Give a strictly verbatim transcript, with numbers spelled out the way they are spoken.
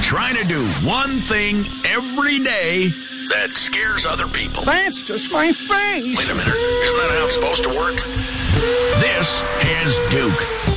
trying to do one thing every day that scares other people. That's just my face. Wait a minute. Isn't that how it's supposed to work? This is Duke.